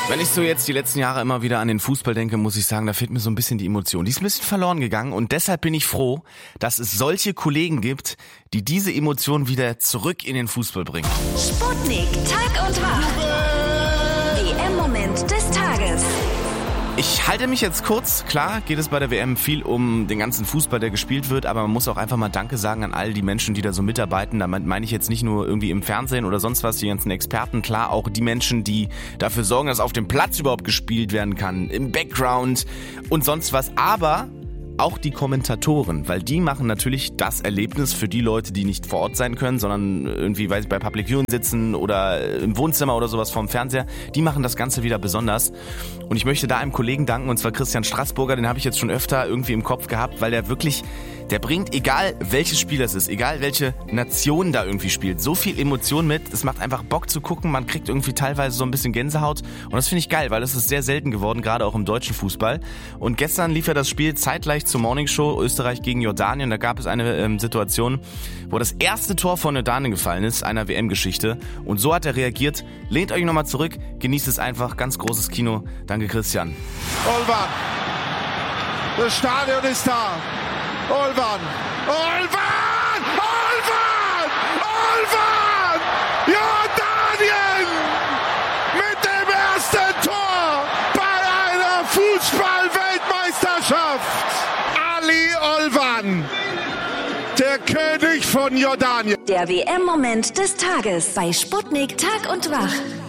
Wenn ich so jetzt die letzten Jahre immer wieder an den Fußball denke, muss ich sagen, da fehlt mir so ein bisschen die Emotion. Die ist ein bisschen verloren gegangen und deshalb bin ich froh, dass es solche Kollegen gibt, die diese Emotion wieder zurück in den Fußball bringen. Sputnik, Tag und Wach. WM-Moment des Tages. Ich halte mich jetzt kurz. Klar geht es bei der WM viel um den ganzen Fußball, der gespielt wird, aber man muss auch einfach mal Danke sagen an all die Menschen, die da so mitarbeiten. Damit meine ich jetzt nicht nur irgendwie im Fernsehen oder sonst was, die ganzen Experten. Klar, auch die Menschen, die dafür sorgen, dass auf dem Platz überhaupt gespielt werden kann, im Background und sonst was. Aber auch die Kommentatoren, weil die machen natürlich das Erlebnis für die Leute, die nicht vor Ort sein können, sondern irgendwie, weil sie bei Public Viewing sitzen oder im Wohnzimmer oder sowas vorm Fernseher, die machen das Ganze wieder besonders. Und ich möchte da einem Kollegen danken, und zwar Christian Straßburger, den habe ich jetzt schon öfter irgendwie im Kopf gehabt, weil der wirklich, der bringt, egal welches Spiel das ist, egal welche Nation da irgendwie spielt, so viel Emotion mit, es macht einfach Bock zu gucken, man kriegt irgendwie teilweise so ein bisschen Gänsehaut und das finde ich geil, weil das ist sehr selten geworden, gerade auch im deutschen Fußball. Und gestern lief ja das Spiel zeitgleich zur Morningshow, Österreich gegen Jordanien. Da gab es eine Situation, wo das erste Tor von Jordanien gefallen ist, einer WM-Geschichte. Und so hat er reagiert. Lehnt euch nochmal zurück, genießt es einfach. Ganz großes Kino. Danke, Christian. Olvan. Das Stadion ist da. Olvan. Olvan! Olvan! Olvan! Jordanien! Mit dem ersten Tor bei einer Fußball-Weltmeisterschaft! Ali Olvan, der König von Jordanien. Der WM-Moment des Tages bei Sputnik, Tag und Wach.